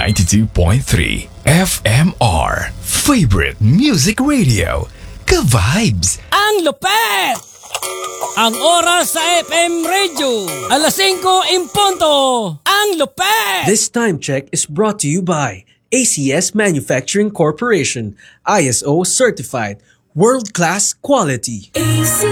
92.3 FMR Favorite Music Radio. Ka-vibes! Ang lupet! Ang oras sa FM Radio, 5:00 in punto. Ang lupet! This time check is brought to you by ACS Manufacturing Corporation, ISO certified, world-class quality.